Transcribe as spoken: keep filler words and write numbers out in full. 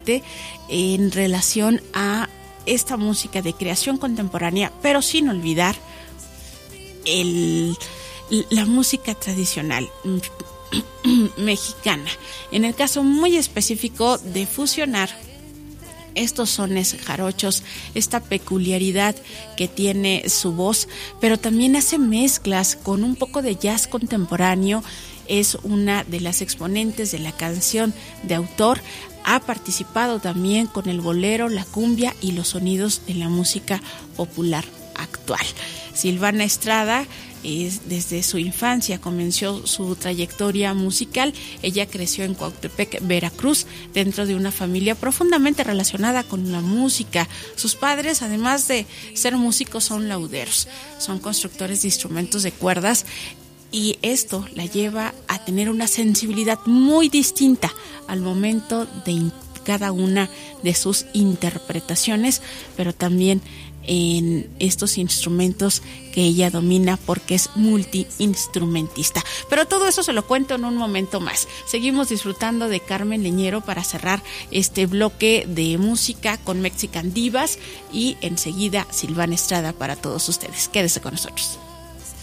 importante en relación a esta música de creación contemporánea, pero sin olvidar el, la música tradicional mexicana. En el caso muy específico de fusionar estos sones jarochos, esta peculiaridad que tiene su voz, pero también hace mezclas con un poco de jazz contemporáneo. Es una de las exponentes de la canción de autor. Ha participado también con el bolero, la cumbia y los sonidos de la música popular actual. Silvana Estrada, es, desde su infancia comenzó su trayectoria musical. Ella creció en Cuautepec, Veracruz, dentro de una familia profundamente relacionada con la música. Sus padres, además de ser músicos, son lauderos, son constructores de instrumentos de cuerdas, y esto la lleva a tener una sensibilidad muy distinta al momento de cada una de sus interpretaciones, pero también en estos instrumentos que ella domina, porque es multiinstrumentista. Pero todo eso se lo cuento en un momento más. Seguimos disfrutando de Carmen Leñero para cerrar este bloque de música con Mexican Divas, y enseguida Silvana Estrada para todos ustedes. Quédese con nosotros.